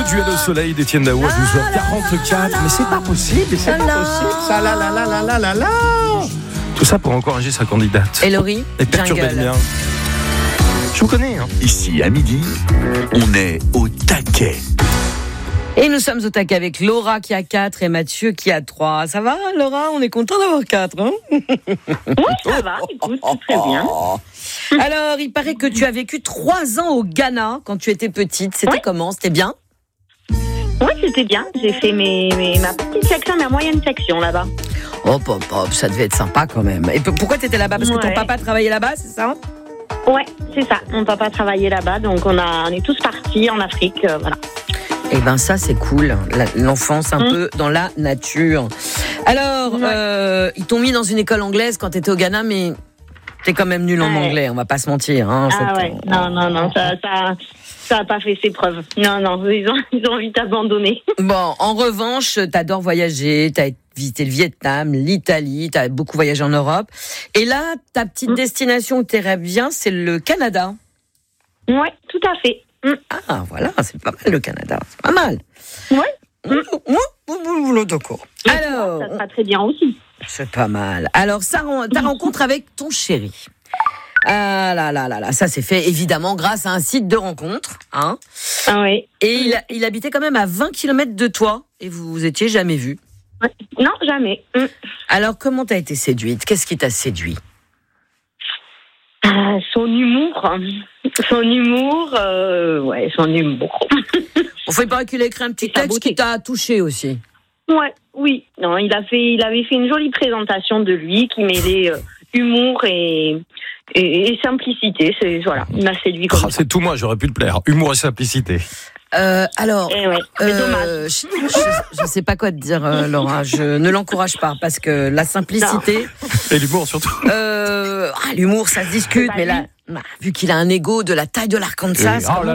duel au soleil d'Étienne Dao à 12h44. Mais c'est pas possible, ça, la. Tout ça pour encourager sa candidate. Et Laurie, et perturber le mien. Je vous connais, hein. Ici, à midi, on est au taquet. Et nous sommes au taquet avec Laura qui a 4 et Mathieu qui a 3. Ça va, Laura? On est content d'avoir 4, hein? Oui, ça va, écoute, c'est très bien. Alors, il paraît que tu as vécu 3 ans au Ghana quand tu étais petite. C'était comment? C'était bien? Oui, c'était bien. J'ai fait ma petite section, ma moyenne section là-bas. Hop, ça devait être sympa quand même. Et pourquoi tu étais là-bas? Parce que ton papa travaillait là-bas, c'est ça? Ouais, c'est ça. Mon papa travaillait là-bas, donc on est tous partis en Afrique, voilà. Eh ben ça c'est cool, l'enfance un peu dans la nature. Alors, ils t'ont mis dans une école anglaise quand t'étais au Ghana, mais t'es quand même nul en anglais, on va pas se mentir. Hein, non, ça a pas fait ses preuves. Non, ils ont vite abandonné. Bon, en revanche, t'adores voyager, t'as visité le Vietnam, l'Italie, t'as beaucoup voyagé en Europe. Et là, ta petite destination où t'aimerais bien, c'est le Canada. Ouais, tout à fait. Ah, voilà, c'est pas mal le Canada, c'est pas mal. Ouais. D'accord. Et alors, ça sera très bien aussi. C'est pas mal. Alors, ta rencontre avec ton chéri. Ah là, ça s'est fait évidemment grâce à un site de rencontre, hein. Ah oui. Et il habitait quand même à 20 km de toi et vous étiez jamais vus. Ouais. Non, jamais. Alors, comment t'as été séduite? Qu'est-ce qui t'a séduit? Son humour. Son humour. Bon, faut pas qu'il ait écrit un petit texte qui t'a touché aussi. Oui. Non, il avait fait une jolie présentation de lui qui mêlait humour et simplicité. Il m'a séduit comme ça. C'est tout moi, j'aurais pu te plaire. Humour et simplicité. Alors, c'est dommage. Je sais pas quoi te dire, Laura. Je ne l'encourage pas parce que la simplicité et l'humour surtout. L'humour, ça se discute, mais là, vu qu'il a un ego de la taille de l'Arkansas.